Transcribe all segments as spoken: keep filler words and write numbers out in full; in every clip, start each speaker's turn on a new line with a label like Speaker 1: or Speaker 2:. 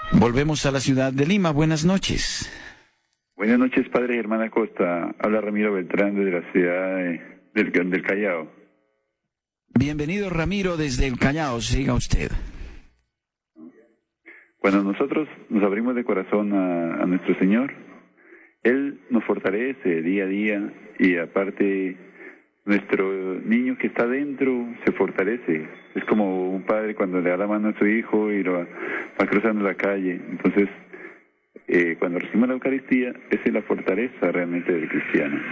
Speaker 1: Volvemos a la ciudad de Lima. Buenas noches.
Speaker 2: Buenas noches, padre Germán Acosta. Habla Ramiro Beltrán desde la ciudad de, del, del Callao.
Speaker 1: Bienvenido, Ramiro, desde el Callao. Siga usted.
Speaker 2: Cuando nosotros nos abrimos de corazón a, a nuestro Señor, Él nos fortalece día a día, y aparte nuestro niño que está dentro se fortalece. Es como un padre cuando le da la mano a su hijo y lo va, va cruzando la calle. Entonces, eh, cuando recibimos la Eucaristía, esa es la fortaleza realmente del cristiano.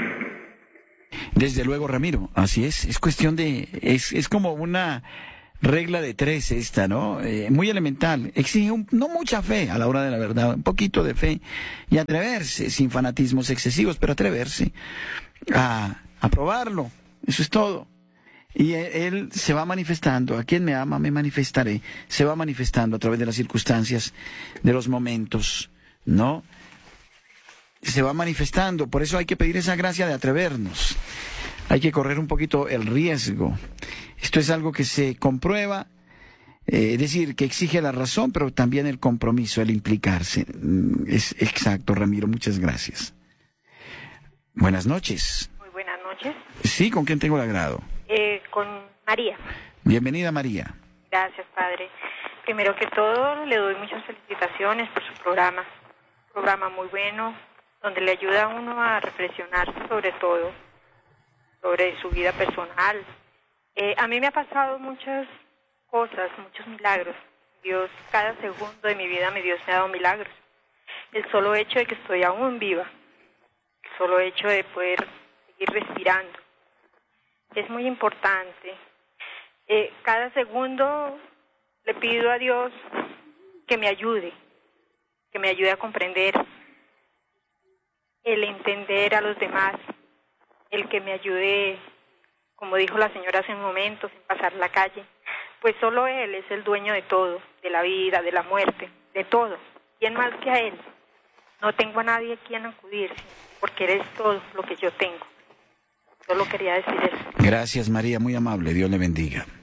Speaker 1: Desde luego, Ramiro, así es. Es cuestión de... Es, es como una regla de tres esta, ¿no? Eh, muy elemental. Exige un, no mucha fe a la hora de la verdad, un poquito de fe y atreverse, sin fanatismos excesivos, pero atreverse a, a probarlo. Eso es todo. Y él, él se va manifestando. A quien me ama me manifestaré. Se va manifestando a través de las circunstancias, de los momentos, ¿no? Se va manifestando. Por eso hay que pedir esa gracia de atrevernos. Hay que correr un poquito el riesgo. Esto es algo que se comprueba, eh, es decir, que exige la razón, pero también el compromiso, el implicarse. Es exacto, Ramiro, muchas gracias. Buenas noches.
Speaker 3: Muy buenas noches.
Speaker 1: Sí, ¿con quién tengo el agrado?
Speaker 3: Eh, con María.
Speaker 1: Bienvenida, María.
Speaker 3: Gracias, padre. Primero que todo, le doy muchas felicitaciones por su programa. Un programa muy bueno, donde le ayuda a uno a reflexionar sobre todo, sobre su vida personal. Eh, a mí me ha pasado muchas cosas, muchos milagros. Dios, cada segundo de mi vida, mi Dios me ha dado milagros. El solo hecho de que estoy aún viva, el solo hecho de poder seguir respirando, es muy importante. Eh, cada segundo le pido a Dios que me ayude, que me ayude a comprender, el entender a los demás, el que me ayude, como dijo la señora hace un momento, sin pasar la calle. Pues solo Él es el dueño de todo, de la vida, de la muerte, de todo. ¿Quién más que a Él? No tengo a nadie a quien acudir, porque Él es todo lo que yo tengo. Solo quería decir eso.
Speaker 1: Gracias, María, muy amable. Dios le bendiga.